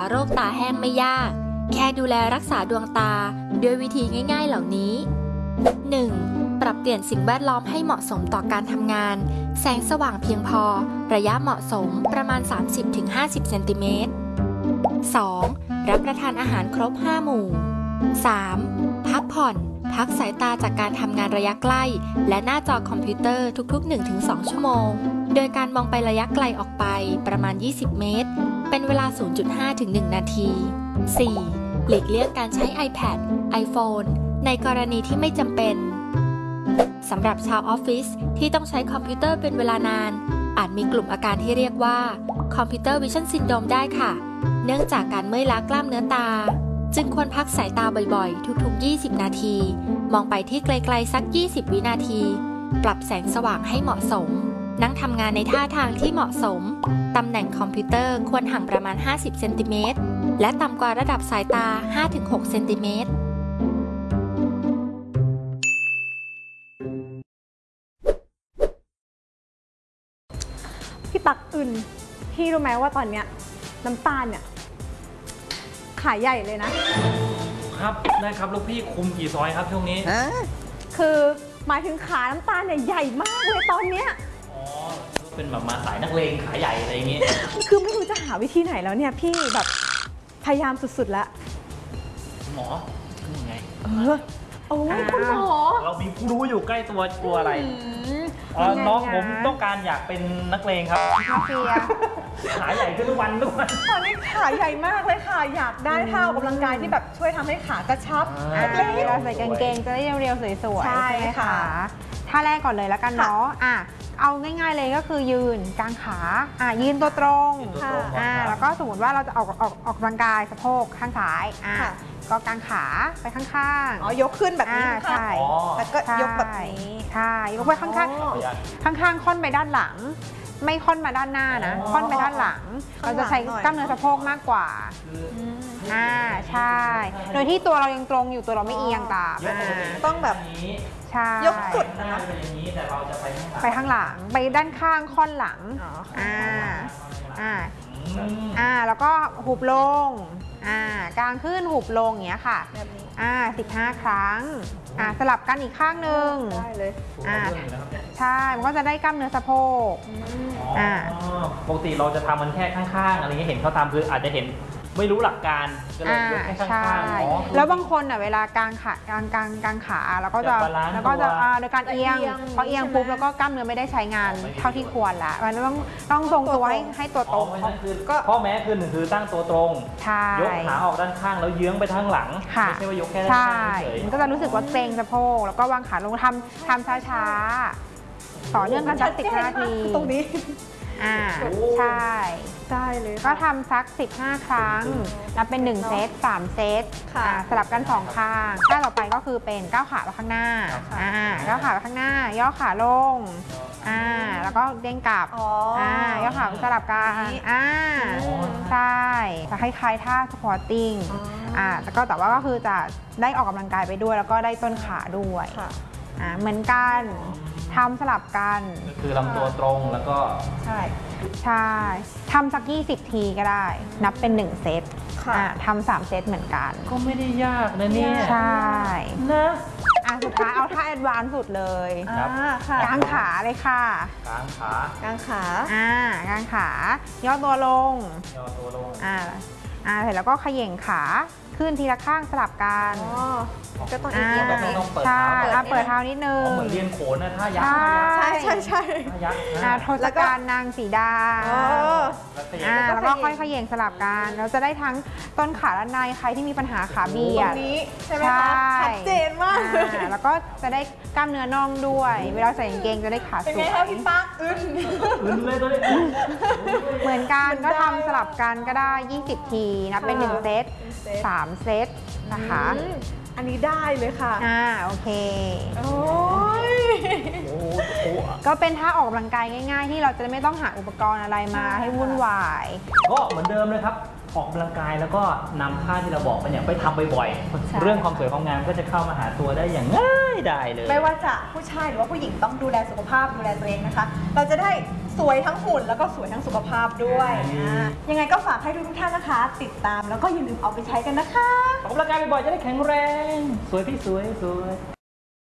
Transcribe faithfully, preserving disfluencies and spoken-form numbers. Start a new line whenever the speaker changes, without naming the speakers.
โรคตาแห้งไม่ยากแค่ดูแลรักษาดวงตาด้วยวิธีง่ายๆเหล่านี้ หนึ่ง. ปรับเปลี่ยนสิ่งแวดล้อมให้เหมาะสมต่อการทำงานแสงสว่างเพียงพอระยะเหมาะสมประมาณ สามสิบถึงห้าสิบ เซนติเมตร สอง. รับประทานอาหารครบ ห้า หมู่ สาม. พักผ่อนพักสายตาจากการทำงานระยะใกล้และหน้าจอคอมพิวเตอร์ทุกๆ หนึ่งถึงสอง ชั่วโมงโดยการมองไประยะไกลออกไปประมาณ ยี่สิบ เมตรเป็นเวลา ศูนย์จุดห้า ถึง หนึ่ง นาที สี่. หลีกเลี่ยงการใช้ iPad iPhone ในกรณีที่ไม่จำเป็นสำหรับชาวออฟฟิศที่ต้องใช้คอมพิวเตอร์เป็นเวลานานอาจมีกลุ่มอาการที่เรียกว่าคอมพิวเตอร์วิชั่นซินโดรมได้ค่ะเนื่องจากการเมื่อยล้ากล้ามเนื้อตาจึงควรพักสายตาบ่อยๆทุกๆยี่สิบนาทีมองไปที่ไกลๆสักยี่สิบวินาทีปรับแสงสว่างให้เหมาะสมนั่งทำงานในท่าทางที่เหมาะสมตำแหน่งคอมพิวเตอร์ควรห่างประมาณห้าสิบเซนติเมตรและต่ำกว่าระดับสายตา ห้าถึงหก เซนติเมตร
พี่ตักอื่นพี่รู้ไหมว่าตอนเนี้ยน้ำตาลเนี่ยขายใหญ่เลยนะครับ
ได้ครับลูกพี่คุมกี่ซอยครับช่วงนี้
คือหมายถึงขาน้ำตาลเนี่ยใหญ่มากเลยตอนเนี้ย
อ๋อเป็นแบบมาสายนักเลงขาใหญ่อะไรอย่างงี้
คือไม่รู้จะหาวิธีไหนแล้วเนี่ยพี่แบบพยายามสุดๆแล้ว
หมอคือยังไง
เออโอ้ยคุณหมอ
เรามีผู้รู้อยู่ใกล้ตัวกลัวอะไรน้องผมต้องการอยากเป็นนักเลงครับ
มาเฟีย
ขาใหญ่ขึ้นทุกวันทุกวัน
ตอนนี้ขาใหญ่มากเลยค่ะอยากได้ท่าออกกำลังกายที่แบบช่วยทำให้ขากระชับ
เราใส่กางเกงจะได้เรียวๆสวยๆใช่ไหมคะท่าแรกก่อนเลยแล้วกันเนาะอ่ะเอาง่ายๆเลยก็คือยืนกางขาอ่ะยืนตัวตรงอ่ะแล้วก็สมมติว่าเราจะออกออกออกกำลังกายสะโพกข้างซ้ายอ่ะก็กางขาไปข้าง
ๆอ๋อยกขึ้นแบบนี้
ใช่
แล้วก็ยกแบบนี้
ใช่ยกไปข้างๆข้างๆค่อนไปด้านหลังไม่ค่อนมาด้านหน้านะค่อนไปด้านหลังเราจะใช้กล้ามเนื้อสะโพกมากกว่าอ่าใช่โดยที่ตัวเรายังตรงอยู่ตัวเราไม่เอียงตาม
ต้องแบบ
ใช่
ยกสุดนะคะ
ไปข้างหลังไปด้านข้างค่อนหลังอ่าอ่าอ่าแล้วก็หุบลงอ่ากางขึ้นหุบลงอย่างเงี้ยค่ะอ่าสิบห้าครั้งอ่าสลับกันอีกข้างหนึ่ง
ได้เลย
อ่าใช่มันก็จะได้กล้ามเนื้อสะโพก
อ่าปกติเราจะทำมันแค่ข้างๆอะไรเงี้ยเห็นเขาตามคืออาจจะเห็นไม่รู้หลักการก็เลยยกแค่ข้างๆ
แล้วบางคนอ่ะเวลากางขากางกางกางขาแล้วก็จะแล้วก็จะโดยการเอียงพอเอียงปุ๊บแล้วก็กล้ามเนื้อไม่ได้ใช้งานเท่าที่ควรละมันต้องต้องทรงตัวให้ให้ตัวตรง
ก็ข้อแม้คือหนึ่งคือตั้งตัวตรงยกขาออกด้านข้างแล้วเยื้องไปทางหลังไม่ใช่ว่ายกแค่ด้านข้างเฉย
มันก็จะรู้สึกว่าเกร็งสะโพกแล้วก็วางขาลงทำทำช้าๆต่อเนื่องกันสักสิบนาที
ตรงนี้
อ่าใช่
ได้เลย
ก็ทำสักสิบห้าครั้งนับเป็นหนึ่งเซตสามเซตสลับกันสองข้างท่าต่อไปก็คือเป็นก้าวขาไปข้างหน้าอ่าก้าวขาไปข้างหน้าย่อขาลงอ่าแล้วก็เด้งกลับอ่าย่อขาสลับกันอ่าใช่จะคล้ายๆท่าสควอตติ้งอ่าแต่ก็แต่ว่าก็คือจะได้ออกกำลังกายไปด้วยแล้วก็ได้ต้นขาด้วยอ่าเหมือนกันทำสลับกัน
คือลำตัวตรงแล้วก็
ใช่ใช่ทำสักยี่สิบทีก็ได้นับเป็นหนึ่งเซตทำสามเซตเหมือนกัน
ก็ไม่ได้ยากนะเนี่ย
ใช่
นะ
อ่ะสุดท้ายเอาท่าแอดวานซ์สุดเลยกางขาเลยค่ะ
กางขาก
างขา
อ่ากางขาย่อตัวลง
ย่อตัวลง
อ่าอ่าเสร็จแล้วก็เขย่งขาขึ้นทีละข้างสลับกัน
ก็ต้องอีกทีแบบนี้
ใช่เปิดเท้านิดนึง
เหมือนเรียนโขนนะท่ายักษ์
ใช่ใช่ใช่
ท่ายักษ์
ทศกัณฐ์นางสีดาแล้วก็ค่อยเขย่งสลับกันเราจะได้ทั้งต้นขาและในใครที่มีปัญหาขาเบียด
นี้ใช่ไหมคะชัดเจนมาก
แล้วก็จะได้กล้ามเนื้อน่องด้วยเวลาใส่กางเกงจะได้ขาสวย
เป็นไงคะพี่ปั๊กอึน
อึนเลยตัวนี้
เหมือนกันก็ทำสลับกันก็ได้ยี่สิบทีนับเป็นหนึ่งเซตสามเซตนะคะ
อันนี้ได้เลยค่ะ
อ่าโอเค
โอ้ย
ก็เป็นท่าออกกำลังกายง่ายๆที่เราจะไม่ต้องหาอุปกรณ์อะไรมาให้วุ่นวาย
ก็เหมือนเดิมเลยครับออกกำลังกายแล้วก็นำท่าที่เราบอกไปเนี่ยไปทำบ่อยๆเรื่องความสวยความงามก็จะเข้ามาหาตัวได้อย่างง่ายได้เลย
ไม่ว่าจะผู้ชายหรือว่าผู้หญิงต้องดูแลสุขภาพดูแลตัวเองนะคะเราจะได้สวยทั้งหุ่นแล้วก็สวยทั้งสุขภาพด้วยอ่ายังไงก็ฝากให้ทุกท่านนะคะ ติดตามแล้วก็อย่าลืมเอาไปใช้กันนะคะ
ออกกำลังกายบ่อยๆจะได้แข็งแรง สวยพี่สวยสวย